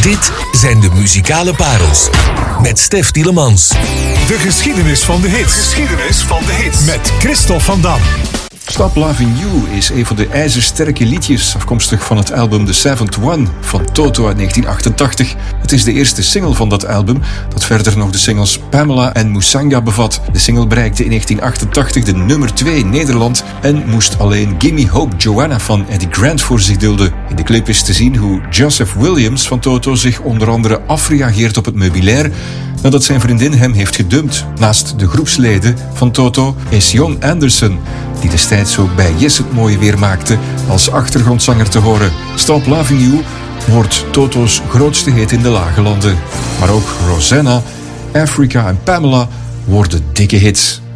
Dit zijn de muzikale parels met Stef Tielemans. De geschiedenis van de hits. Geschiedenis van de hits. Met Christophe van Dam. Stop Loving You is een van de ijzersterke liedjes afkomstig van het album The Seventh One van Toto uit 1988. Het is de eerste single van dat album dat verder nog de singles Pamela en Musanga bevat. De single bereikte in 1988 de nummer 2 in Nederland en moest alleen Gimme Hope Joanna van Eddie Grant voor zich dulden. In de clip is te zien hoe Joseph Williams van Toto zich onder andere afreageert op het meubilair nadat zijn vriendin hem heeft gedumpt. Naast de groepsleden van Toto is Jon Anderson, die destijds ook bij Yes het mooie weer maakte, als achtergrondzanger te horen. Stop Loving You wordt Toto's grootste hit in de lage landen. Maar ook Rosanna, Africa en Pamela worden dikke hits.